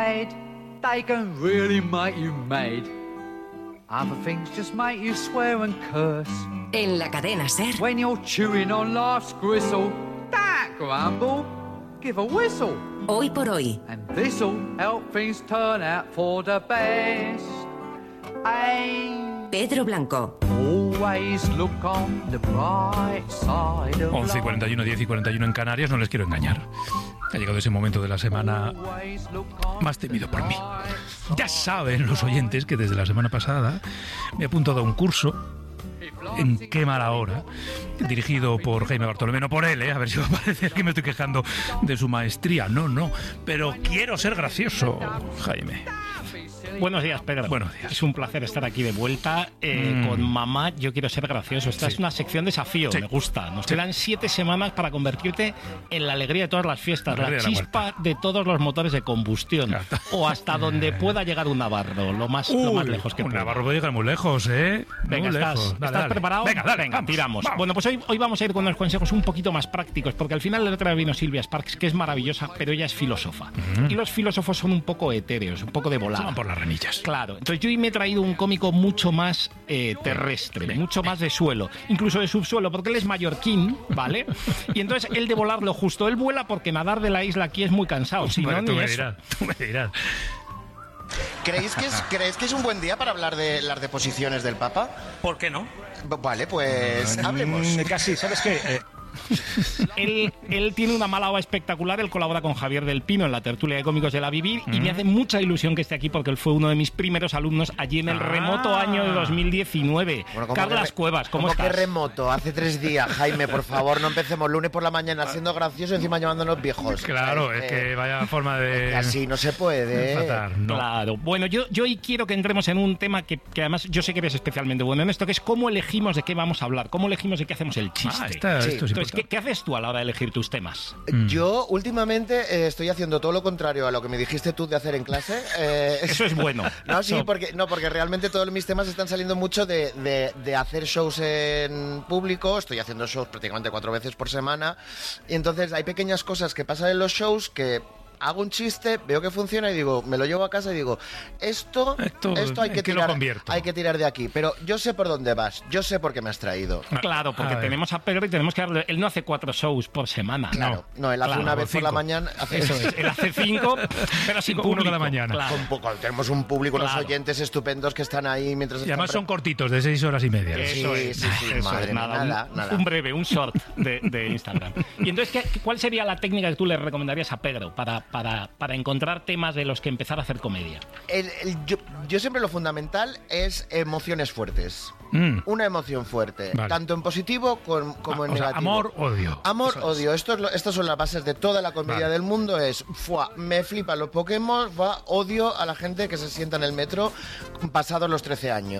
paid. They can really make you mad. Other things just make you swear and curse. En la cadena SER. When you're chewing on life's gristle, don't grumble, give a whistle. Hoy por hoy. And this'll help things turn out for the best. Pedro Blanco. Always look on the bright side of 11:41, 10:41 en Canarias, no les quiero engañar. Ha llegado ese momento de la semana más temido por mí. Ya saben los oyentes que desde la semana pasada me he apuntado a un curso en Qué mala hora, dirigido por Jaime Bartolomé, no por él, a ver si va a parecer que me estoy quejando de su maestría. No, pero quiero ser gracioso, Jaime. Buenos días, Pedro. Buenos días. Es un placer estar aquí de vuelta con Mamá, yo quiero ser gracioso. Esta es una sección desafío, me gusta. Nos quedan 7 semanas para convertirte en la alegría de todas las fiestas, la chispa de todos los motores de combustión, o hasta donde pueda llegar un navarro, lo más lejos que pueda. Un navarro puede llegar muy lejos, Venga, ¿estás preparado? Venga, tiramos. Bueno, pues hoy vamos a ir con unos consejos un poquito más prácticos, porque al final la otra vez vino Silvia Sparks, que es maravillosa, pero ella es filósofa. Y los filósofos son un poco etéreos, un poco de volada. Van por las remillas. Claro, entonces yo hoy me he traído un cómico mucho más terrestre, mucho más de suelo, incluso de subsuelo, porque él es mallorquín, ¿vale? Y entonces él de volar lo justo, él vuela porque nadar de la isla aquí es muy cansado, si no, tú ni me eso. dirás. ¿Creéis que es un buen día para hablar de las deposiciones del Papa? ¿Por qué no? Vale, pues hablemos. Casi, ¿sabes qué? Él tiene una mala hora espectacular. Él colabora con Javier del Pino en la tertulia de cómicos de La Vivir y me hace mucha ilusión que esté aquí porque él fue uno de mis primeros alumnos allí en el remoto año de 2019. Bueno, Carlas Cuevas, ¿cómo estás? ¿Qué remoto? Hace 3 días, Jaime, por favor, no empecemos lunes por la mañana siendo gracioso y encima llamándonos viejos. Claro, es que vaya forma de... Así no se puede. No. Claro. Bueno, yo hoy quiero que entremos en un tema que además yo sé que eres especialmente bueno en esto, que es cómo elegimos de qué vamos a hablar, cómo elegimos de qué hacemos el chiste. Esto es Entonces, ¿qué haces tú a la hora de elegir tus temas? Yo últimamente estoy haciendo todo lo contrario a lo que me dijiste tú de hacer en clase. Eso es bueno. Porque realmente todos mis temas están saliendo mucho de hacer shows en público. Estoy haciendo shows prácticamente 4 veces por semana. Y entonces hay pequeñas cosas que pasan en los shows que... hago un chiste, veo que funciona y digo, me lo llevo a casa y digo, esto hay que tirar de aquí, pero yo sé por dónde vas, yo sé por qué me has traído. Claro, porque tenemos a Pedro y tenemos que darle, él no hace 4 shows por semana. Claro, no, él hace una vez 5 por la mañana. Eso es, él hace 5, pero sin público. 1 cada mañana. Claro. Tenemos un público, unos oyentes estupendos que están ahí mientras... Y además son cortitos, de 6 horas y media. Eso es, madre, nada. Un breve, un short de Instagram. Y entonces, ¿cuál sería la técnica que tú le recomendarías a Pedro para encontrar temas de los que empezar a hacer comedia? Yo siempre lo fundamental es emociones fuertes. Una emoción fuerte, vale. Tanto en positivo como en negativo. Amor, odio. Amor, odio. Estas son las bases de toda la comedia del mundo. Me flipan los Pokémon, odio a la gente que se sienta en el metro pasados los 13 años.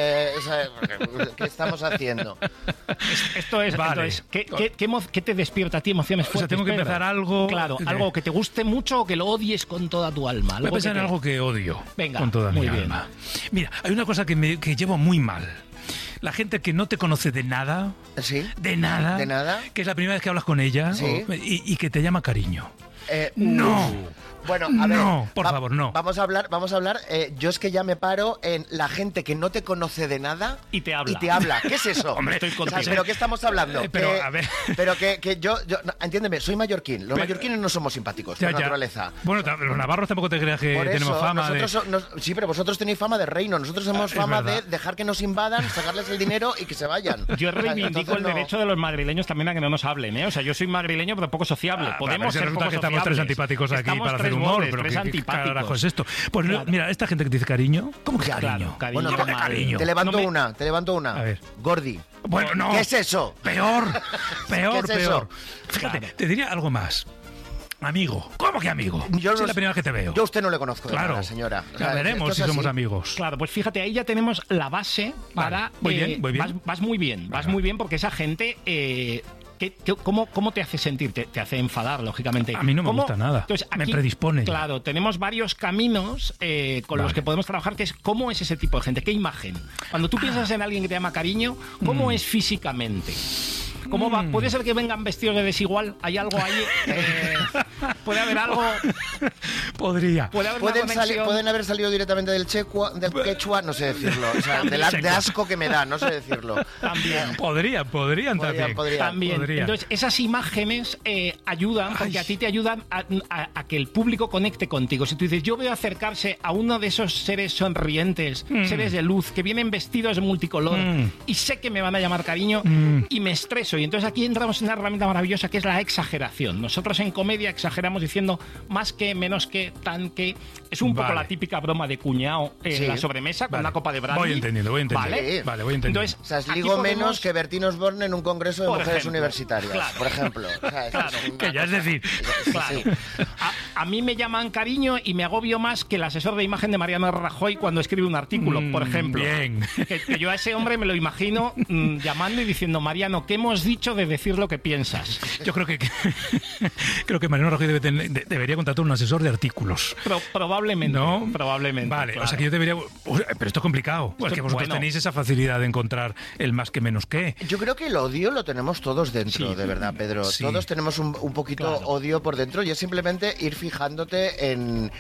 ¿Qué estamos haciendo? Esto es, vale. Entonces, ¿qué te despierta a ti emociones fuertes? O sea, tengo que empezar algo... Claro, algo que te guste mucho o que lo odies con toda tu alma. Voy a pensar en algo que odio. Venga, con toda mi bien. alma. Mira, hay una cosa que llevo muy mal. La gente que no te conoce de nada, ¿sí? De nada, que es la primera vez que hablas con ella, ¿sí? y que te llama cariño. No. Bueno, a ver, no, por favor, no. Vamos a hablar. Yo es que ya me paro en la gente que no te conoce de nada y te habla. ¿Qué es eso? Hombre, estoy contigo. ¿Pero qué estamos hablando? A ver. Pero que yo no, entiéndeme, soy mallorquín. Los mallorquines no somos simpáticos, por naturaleza. Bueno, los navarros tampoco te creas que por tenemos eso, fama sí, pero vosotros tenéis fama de reino. Nosotros tenemos fama de dejar que nos invadan, sacarles el dinero y que se vayan. Yo reivindico el derecho de los madrileños también a que no nos hablen, ¿eh? O sea, yo soy madrileño, pero poco sociable. Podemos ser poco que estamos 3 antipáticos aquí para hacer humor, pero ¿qué carajo es esto? Pues claro. Mira, esta gente que te dice cariño, ¿cómo que cariño? Bueno, cariño. Te levanto una. A ver. Gordi. Bueno, no. ¿Qué es eso? Peor. ¿Qué es eso? Fíjate, te diría algo más. Amigo. ¿Cómo que amigo? Yo es la primera vez que te veo. Yo a usted no le conozco, claro, señora. Ya veremos si somos amigos. Claro, pues fíjate, ahí ya tenemos la base para... Muy bien. Vas muy bien, porque esa gente... ¿Cómo te hace sentir? Te hace enfadar, lógicamente. A mí no me gusta nada. Entonces, aquí, me predispone. Claro, tenemos varios caminos con los que podemos trabajar, que es cómo es ese tipo de gente, qué imagen. Cuando tú piensas en alguien que te llama cariño, ¿cómo es físicamente? ¿Cómo va? ¿Puede ser que vengan vestidos de desigual? ¿Hay algo ahí? puede haber algo... Podría. Puede haber una conexión. Pueden haber salido directamente del quechua, no sé decirlo. O sea, de asco que me da, no sé decirlo. También. Podrían también. También. Podrían. Entonces, esas imágenes ayudan, porque a ti te ayudan a que el público conecte contigo. Si tú dices, yo veo acercarse a uno de esos seres sonrientes, seres de luz, que vienen vestidos de multicolor, y sé que me van a llamar cariño, y me estreso. Y entonces aquí entramos en una herramienta maravillosa que es la exageración. Nosotros en comedia exageramos diciendo más que, menos que, tan que. Es un poco la típica broma de cuñado en la sobremesa con una copa de brandy. Voy entendiendo. Vale, voy entendiendo. Entonces, O sea, digo menos que Bertín Osborne en un congreso de mujeres universitarias, claro. por ejemplo. O sea, Claro, que ya es decir. Claro. A mí me llaman cariño y me agobio más que el asesor de imagen de Mariano Rajoy cuando escribe un artículo, por ejemplo. Bien. Que yo a ese hombre me lo imagino llamando y diciendo, Mariano, ¿qué hemos dicho de decir lo que piensas? Yo creo que Mariano Rajoy debería contratar un asesor de artículos. Probablemente. ¿No? Probablemente. Vale, claro. o sea que yo debería... Pero esto es complicado. Porque vosotros tenéis esa facilidad de encontrar el más que menos que. Yo creo que el odio lo tenemos todos dentro, de verdad, Pedro. Sí. Todos tenemos un poquito odio por dentro y es simplemente ir fijándote en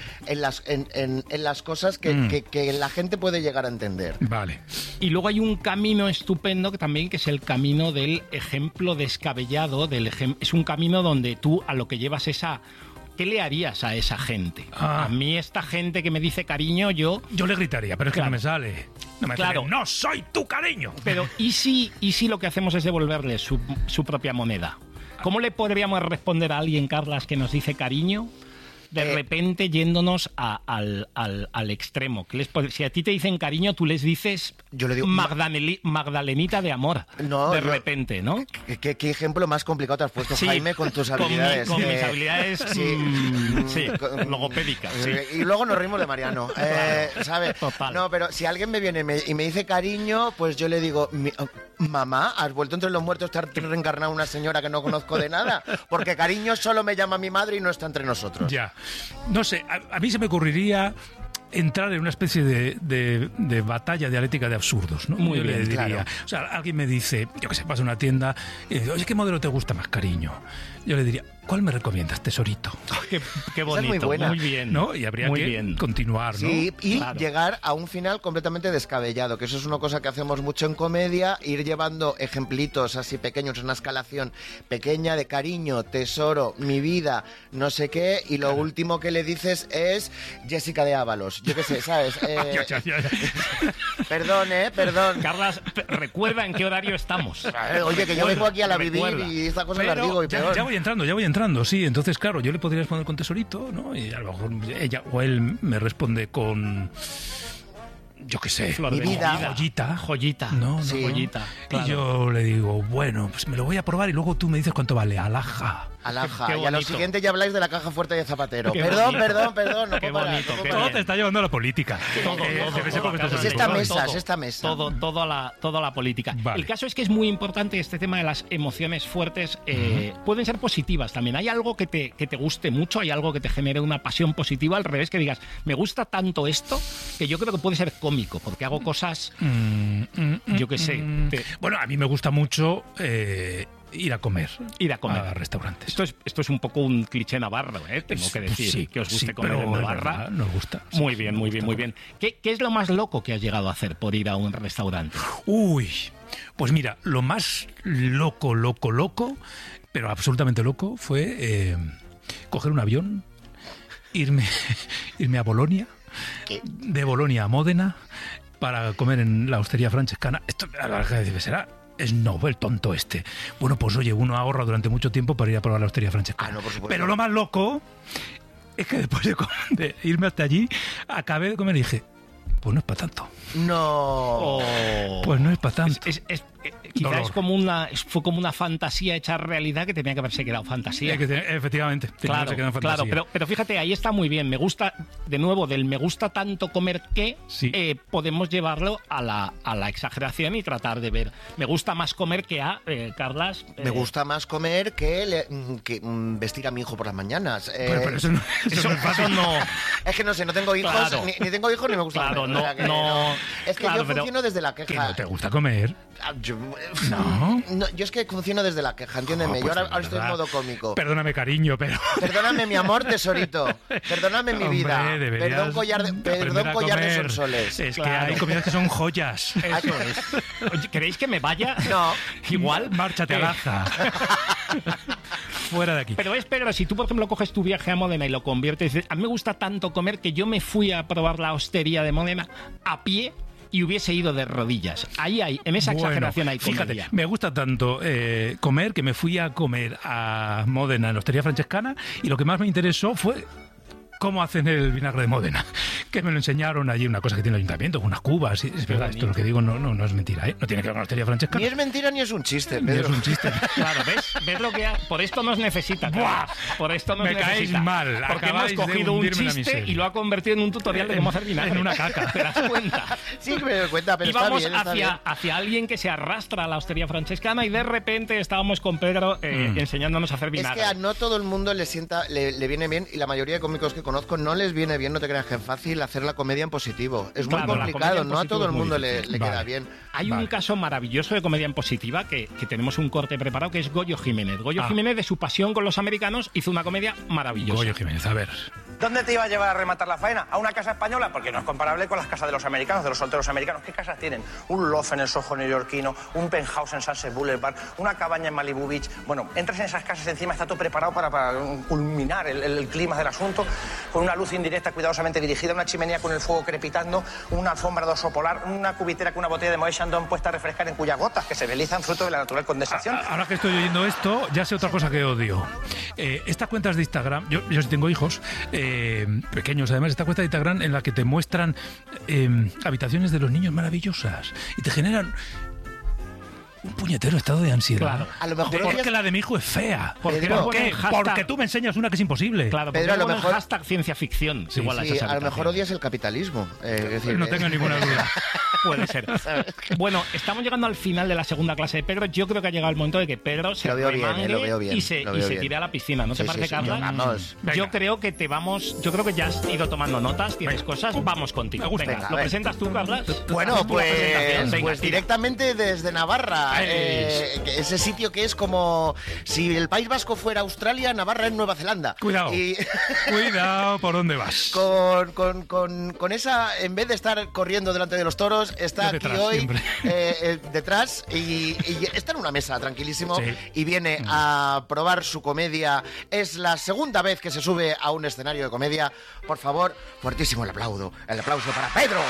las cosas que la gente puede llegar a entender. Vale. Y luego hay un camino estupendo que es el camino del ejemplo descabellado. Es un camino donde tú a lo que llevas es a... ¿Qué le harías a esa gente? A mí esta gente que me dice cariño, yo le gritaría, pero es que no me sale. No me sale. ¡No soy tu cariño! Pero ¿y si lo que hacemos es devolverle su propia moneda? ¿Cómo le podríamos responder a alguien, Carlas, que nos dice cariño? De repente yéndonos al extremo. Si a ti te dicen cariño, tú les dices yo le digo, Magdalenita de amor. No, de repente, ¿no? ¿Qué ejemplo más complicado te has puesto, Jaime, con tus habilidades? Con mis habilidades logopédicas. Sí. Y luego nos reímos de Mariano. ¿Sabes? Total. No, pero si alguien me viene y me dice cariño, pues yo le digo, mamá, ¿has vuelto entre los muertos a estar reencarnada una señora que no conozco de nada? Porque cariño solo me llama mi madre y no está entre nosotros. Ya. No sé, a mí se me ocurriría entrar en una especie de batalla dialéctica de absurdos, ¿no? Muy bien, le diría. claro. O sea, alguien me dice, yo que sé, vas a una tienda y dice, oye, ¿qué modelo te gusta más, cariño? Yo le diría, ¿cuál me recomiendas, tesorito? Qué bonito, es muy buena. muy bien. ¿No? Y habría que continuar, ¿no? Sí, y llegar a un final completamente descabellado, que eso es una cosa que hacemos mucho en comedia, ir llevando ejemplitos así pequeños, una escalación pequeña de cariño, tesoro, mi vida, no sé qué, y lo último que le dices es Jessica de Ábalos. Yo qué sé, ¿sabes? Perdón. Carlas, recuerda en qué horario estamos. Oye, que yo vengo aquí a la vivir y esta cosa la digo y peor. Ya voy entrando, sí. Entonces, claro, yo le podría responder con tesorito, ¿no? Y a lo mejor ella o él me responde con... Yo qué sé, mi vida. Joyita. No, sí. Joyita. Claro. Y yo le digo, bueno, pues me lo voy a probar y luego tú me dices cuánto vale. Alhaja. Alhaja. Y a lo siguiente ya habláis de la caja fuerte de Zapatero. Qué Perdón. Qué No puedo parar, bonito, no puedo qué parar. Todo te está llevando a la política. Es esta mesa. Todo a la política. Vale. El caso es que es muy importante este tema de las emociones fuertes. Pueden ser positivas también. Hay algo que te guste mucho, hay algo que te genere una pasión positiva, al revés, que digas, me gusta tanto esto, que yo creo que puede ser cómico, porque hago cosas, yo qué sé. Bueno, a mí me gusta mucho... ir a comer a restaurantes. Esto es un poco un cliché navarro, tengo que decir, sí, que os guste sí, comer pero en Navarra. verdad, nos gusta. Muy bien. ¿Qué es lo más loco que has llegado a hacer por ir a un restaurante? Uy, pues mira, lo más loco, pero absolutamente loco, fue coger un avión, irme a Bolonia, de Bolonia a Módena, para comer en la hostería francescana. Esto, a la verdad, será... Es Nobel, tonto este. Bueno, pues oye, uno ahorra durante mucho tiempo para ir a probar la hostería francescana. No, por supuesto. Pero lo más loco es que después de irme hasta allí, acabé de comer y dije, pues no es para tanto. No. Pues no es para tanto. Quizás fue como una fantasía hecha realidad que tenía que haberse quedado fantasía. Efectivamente. Claro, pero fíjate, ahí está muy bien. Me gusta, de nuevo, me gusta tanto comer que podemos llevarlo a la exageración y tratar de ver. Me gusta más comer que Carlas. Me gusta más comer que vestir a mi hijo por las mañanas. Pero eso no es fácil. Es que no sé, no tengo hijos, Claro. ni tengo hijos ni me gusta comer. No. Es que yo funciono desde la queja. ¿Que no te gusta comer? No. Yo es que funciono desde la queja, entiéndeme. Pues yo ahora estoy en verdad. modo cómico. Perdóname, cariño, pero... Perdóname, mi amor, tesorito. Perdóname, mi vida. Hombre, deberías Perdón, collar aprender a de comer. sonsoles. Es Claro. que hay comidas que son joyas. Eso es. Oye, ¿queréis que me vaya? No. Igual. Márchate a Laza. Fuera de aquí. Pero si tú, por ejemplo, coges tu viaje a Módena y lo conviertes, dices, a mí me gusta tanto comer que yo me fui a probar la hostería de Módena a pie y hubiese ido de rodillas. Ahí hay, en esa exageración hay comedia. Fíjate, me gusta tanto comer que me fui a comer a Módena en la Hostería Francescana y lo que más me interesó fue cómo hacen el vinagre de Módena, que me lo enseñaron allí, una cosa que tiene el ayuntamiento, unas cubas, y es verdad, esto lo que digo no es mentira, ¿eh? No tiene que ver con la Hostería Francescana. Ni es mentira ni es un chiste, Ni es Pedro. un chiste. Claro, ¿ves lo que por esto nos necesita? ¡Buah! Por esto nos Me necesita. caéis mal. Porque hemos Acabáis de cogido un hundirme en la chiste miseria. y lo ha convertido en un tutorial de cómo hacer vinagre. En una caca. ¿Te das cuenta? Sí, me doy cuenta, pero Y vamos está bien. hacia alguien que se arrastra a la hostería francescana y de repente estábamos con Pedro enseñándonos a hacer Es vinagre. que a no todo el mundo le viene bien, y la mayoría de cómicos que conozco no les viene bien, no te creas que es fácil hacer la comedia en positivo. Es Claro, muy la complicado, comedia en no a todo positivo el es muy mundo difícil. le Vale. queda bien. Hay un caso maravilloso de comedia en positiva que tenemos un corte preparado, que es Goyo Jiménez. Goyo Jiménez, de su pasión con los americanos, hizo una comedia maravillosa. Goyo Jiménez, a ver. ¿Dónde te iba a llevar a rematar la faena? ¿A una casa española? Porque no es comparable con las casas de los americanos, de los solteros americanos. ¿Qué casas tienen? Un loft en el Soho neoyorquino, un penthouse en Sunset Boulevard, una cabaña en Malibu Beach. Bueno, entras en esas casas, encima está todo preparado para culminar el clima del asunto, con una luz indirecta cuidadosamente dirigida, una chimenea con el fuego crepitando, una alfombra de oso polar, una cubitera con una botella de Moët Chandon puesta a refrescar en cuyas gotas que se deslizan fruto de la natural condensación. Ahora que estoy oyendo esto, ya sé otra cosa que odio. Estas cuentas de Instagram, yo sí tengo hijos, pequeños además, esta cuenta de Instagram en la que te muestran habitaciones de los niños maravillosas y te generan un puñetero estado de ansiedad. Claro. A lo mejor Porque odias- la de mi hijo es fea. Pedro, ¿Por qué? Porque tú me enseñas una que es imposible. Claro, Pedro, porque a lo luego mejor- el hashtag ciencia ficción. Sí, igual a Sí, esas a lo mejor habitaciones. odias el capitalismo. Es decir, No tengo ninguna duda. Puede ser. Bueno, estamos llegando al final de la segunda clase de Pedro. Yo creo que ha llegado el momento de que Pedro se Lo veo bien, remangue lo veo bien, y se lo veo bien. tire a la piscina. ¿No te Sí, parece, sí, Carla? vamos. Venga. Yo creo que yo creo que ya has ido tomando notas, tienes cosas. Vamos contigo. Me gusta. Venga, Venga, ¿lo a ver. presentas tú, Carla? Bueno, Haz tú la presentación. pues, Venga, pues tira. directamente desde Navarra. Que ese sitio que es como si el País Vasco fuera Australia, Navarra es Nueva Zelanda. Cuidado. Y Cuidado por dónde vas. con esa, en vez de estar corriendo delante de los toros, está Yo aquí detrás, hoy siempre. detrás y está en una mesa tranquilísimo Sí. y viene a probar su comedia. Es la segunda vez que se sube a un escenario de comedia. Por favor, fuertísimo el aplauso para Pedro.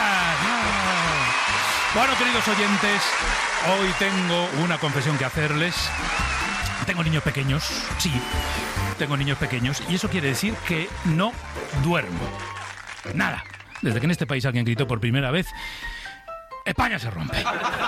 Bueno, queridos oyentes, hoy tengo una confesión que hacerles. Tengo niños pequeños, sí, tengo niños pequeños, y eso quiere decir que no duermo. Nada. Desde que en este país alguien gritó por primera vez, España se rompe.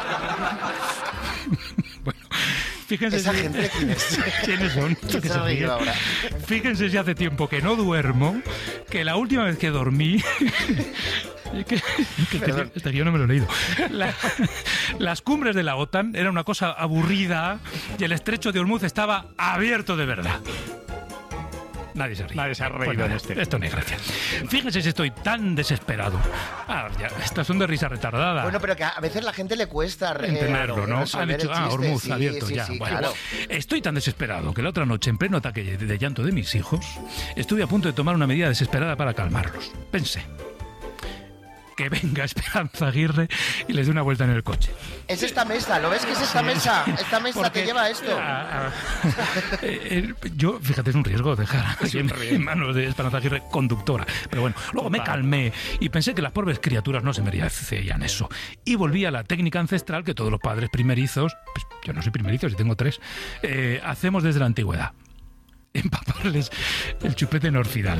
Bueno, fíjense Esa si- gente, ¿quién es? ¿Quiénes son? ¿Quién Que se se ha reído ríen. ahora? Fíjense si hace tiempo que no duermo, que la última vez que dormí... que este guión no me lo he leído. Las cumbres de la OTAN era una cosa aburrida y el estrecho de Hormuz estaba abierto de verdad. Nadie se ríe. Nadie se ha reído nada, en este. Esto no es gracia. Fíjense si estoy tan desesperado. Ya, estas son de risa retardada. Bueno, pero que a veces la gente le cuesta Entenderlo, ¿no? Ha resolver dicho, el chiste. Hormuz Sí, abierto, sí, ya. sí, Bueno, claro. estoy tan desesperado que la otra noche, en pleno ataque de llanto de mis hijos, estuve a punto de tomar una medida desesperada para calmarlos. Pensé, que venga Esperanza Aguirre y les dé una vuelta en el coche. Es esta mesa, ¿lo ves que es esta mesa? Esta mesa Porque, te lleva a esto. Yo, fíjate, es un riesgo dejar así en manos de Esperanza Aguirre conductora. Pero bueno, luego me calmé y pensé que las pobres criaturas no se merecían eso. Y volví a la técnica ancestral que todos los padres primerizos, pues yo no soy primerizo, si tengo 3, hacemos desde la antigüedad. Empaparles el chupete en orfidal.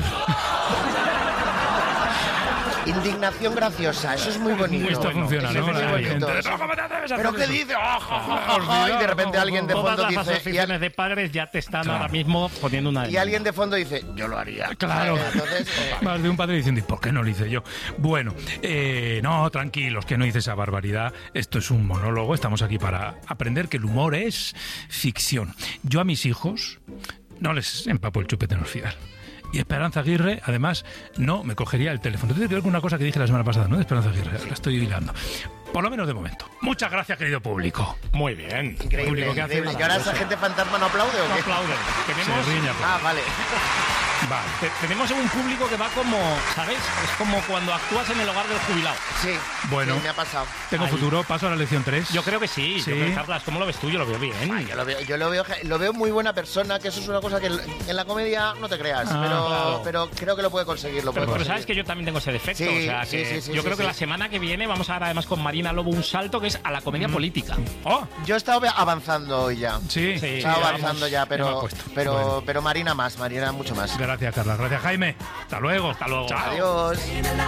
Indignación graciosa, eso es muy bonito. Esto funciona, Eso ¿no? es muy La bonito. gente, "No, ¿cómo te atreves a ¿Pero hacer qué eso?". dice? Y de repente alguien de Todas fondo las dice... asociaciones de padres ya te están Claro. ahora mismo poniendo una... Y alguien de fondo dice, yo lo haría. Claro. Entonces, Más de un padre diciendo, ¿y por qué no lo hice yo? Bueno, no, tranquilos, que no hice esa barbaridad. Esto es un monólogo, estamos aquí para aprender que el humor es ficción. Yo a mis hijos no les empapo el chupete en orfidal. Y Esperanza Aguirre, además, no me cogería el teléfono. Tiene que ver con una cosa que dije la semana pasada, ¿no? De Esperanza Aguirre, la estoy hilando. Por lo menos de momento. Muchas gracias, querido público. Muy bien. Increíble. ¿Y ahora esa gente fantasma no aplaude o qué? No aplaude. Vale. Vale. Tenemos un público que va como, ¿sabes? Es como cuando actúas en el hogar del jubilado. Sí. Bueno, sí, me ha pasado. Tengo futuro. Paso a la lección 3. Yo creo que sí. Sí. Yo creo que, Carlas, ¿cómo lo ves tú? Yo lo veo bien. Yo lo veo muy buena persona, que eso es una cosa que en la comedia no te creas, pero creo que lo puede conseguir. Pero sabes que yo también tengo ese defecto. Sí, o sea, que yo creo que la semana que viene vamos a dar además con Marina Lobo un salto que es a la comedia política. Oh. Yo he estado avanzando hoy ya. Sí. He estado avanzando ya, pero Marina mucho más. Gracias, Carla. Gracias, Jaime. Hasta luego. Hasta luego. Chao. Adiós.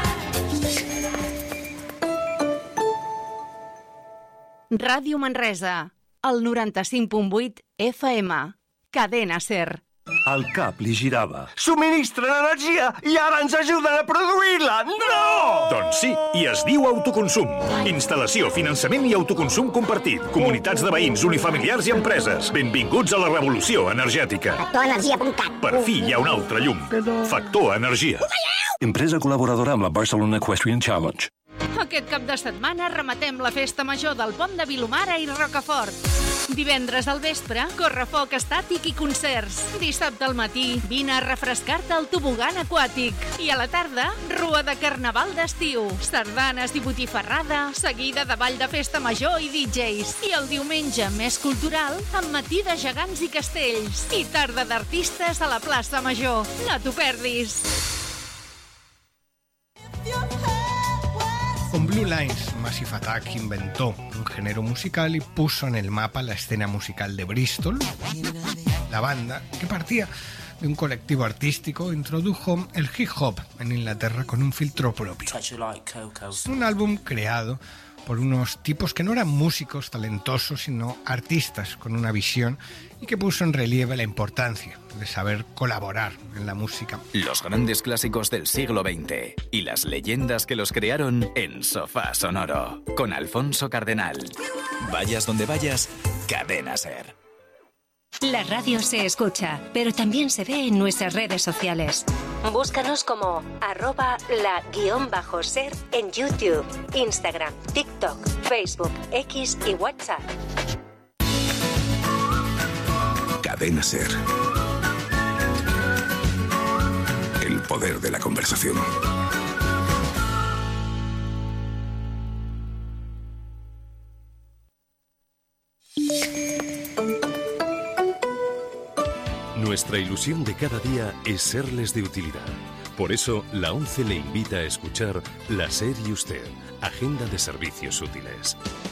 Ràdio Manresa, el 95.8 FM. Cadena SER. El cap li girava. Subministren energia i ara ens ajuden a produir-la! No! Doncs sí, i es diu autoconsum. Instal·lació, finançament i autoconsum compartit. Comunitats de veïns, unifamiliars i empreses. Benvinguts a la revolució energètica. Factorenergia.cat. Per fi hi ha un altre llum. Factor Energia. Empresa col·laboradora amb la Barcelona Equestrian Challenge. Aquest cap de setmana rematem la festa major del Pont de Vilomara i Rocafort. Divendres al vespre, correfoc estàtic i concerts. Dissabte al matí, vine a refrescar-te al tobogan aquàtic. I a la tarda, rua de carnaval d'estiu. Sardanes i botifarrada, seguida de ball de festa major i DJs. I el diumenge més cultural, amb matí de gegants i castells. I tarda d'artistes a la plaça Major. No t'ho perdis. Con Blue Lines, Massive Attack inventó un género musical y puso en el mapa la escena musical de Bristol. La banda, que partía de un colectivo artístico, introdujo el hip hop en Inglaterra con un filtro propio. Un álbum creado por unos tipos que no eran músicos talentosos, sino artistas con una visión, y que puso en relieve la importancia de saber colaborar en la música. Los grandes clásicos del siglo XX y las leyendas que los crearon en Sofá Sonoro, con Alfonso Cardenal. Vayas donde vayas, Cadena SER. La radio se escucha, pero también se ve en nuestras redes sociales. Búscanos como @la_ser en YouTube, Instagram, TikTok, Facebook, X y WhatsApp. Cadena SER. El poder de la conversación. Nuestra ilusión de cada día es serles de utilidad. Por eso, la ONCE le invita a escuchar La SER y Usted, Agenda de Servicios Útiles.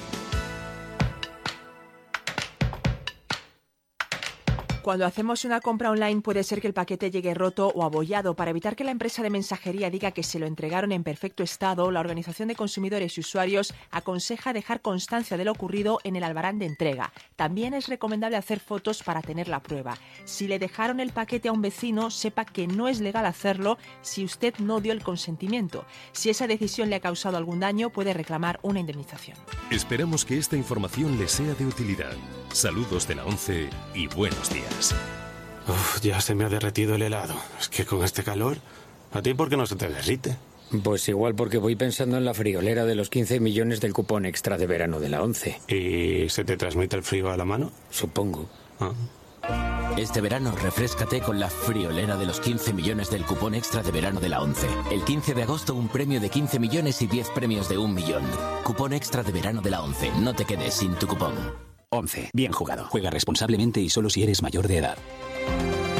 Cuando hacemos una compra online puede ser que el paquete llegue roto o abollado. Para evitar que la empresa de mensajería diga que se lo entregaron en perfecto estado, la Organización de Consumidores y Usuarios aconseja dejar constancia de lo ocurrido en el albarán de entrega. También es recomendable hacer fotos para tener la prueba. Si le dejaron el paquete a un vecino, sepa que no es legal hacerlo si usted no dio el consentimiento. Si esa decisión le ha causado algún daño, puede reclamar una indemnización. Esperamos que esta información le sea de utilidad. Saludos de la ONCE y buenos días. Uf, ya se me ha derretido el helado. Es que con este calor, ¿a ti por qué no se te derrite? Pues igual porque voy pensando en la friolera de los 15 millones del cupón extra de verano de la ONCE. ¿Y se te transmite el frío a la mano? Supongo. Este verano refréscate con la friolera de los 15 millones del cupón extra de verano de la ONCE. El 15 de agosto un premio de 15 millones y 10 premios de 1 millón. Cupón extra de verano de la ONCE. No te quedes sin tu cupón. ONCE. Bien jugado. Juega responsablemente y solo si eres mayor de edad.